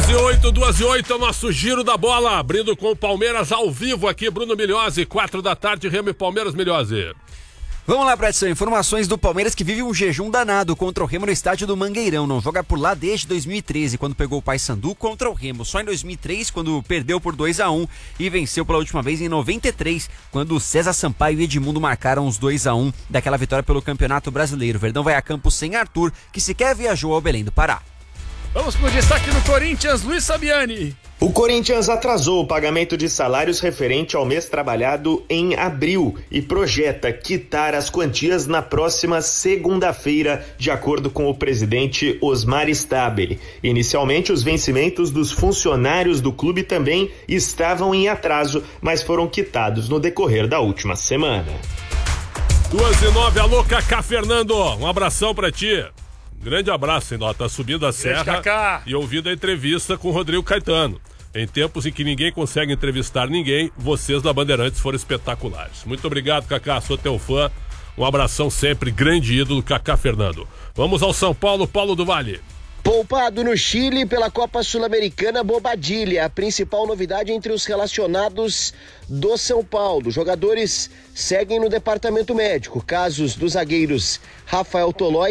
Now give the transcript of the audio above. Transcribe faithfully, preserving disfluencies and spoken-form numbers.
duas e oito, duas e oito é o nosso giro da bola, abrindo com o Palmeiras ao vivo aqui, Bruno Milhozzi, quatro da tarde, Remo e Palmeiras, Milhozzi. Vamos lá, Bradson, informações do Palmeiras que vive um jejum danado contra o Remo no estádio do Mangueirão. Não joga por lá desde dois mil e treze, quando pegou o Paysandu contra o Remo. Só em dois mil e três, quando perdeu por dois a um e venceu pela última vez em noventa e três, quando o César Sampaio e Edmundo marcaram os dois a um daquela vitória pelo Campeonato Brasileiro. Verdão vai a campo sem Arthur, que sequer viajou ao Belém do Pará. Vamos com o destaque no Corinthians, Luiz Sabiani. O Corinthians atrasou o pagamento de salários referente ao mês trabalhado em abril e projeta quitar as quantias na próxima segunda-feira, de acordo com o presidente Osmar Stabile. Inicialmente, os vencimentos dos funcionários do clube também estavam em atraso, mas foram quitados no decorrer da última semana. duas e nove, alô Cacá Fernando, um abração pra ti. Grande abraço, hein, ó, tá subindo a serra Cacá. E ouvindo a entrevista com o Rodrigo Caetano. Em tempos em que ninguém consegue entrevistar ninguém, vocês da Bandeirantes foram espetaculares. Muito obrigado, Cacá, sou teu fã. Um abração sempre, grande ídolo, Cacá Fernando. Vamos ao São Paulo, Paulo do Vale. Poupado no Chile pela Copa Sul-Americana, Bobadilha, a principal novidade entre os relacionados do São Paulo. Jogadores seguem no departamento médico. Casos dos zagueiros Rafael Tolói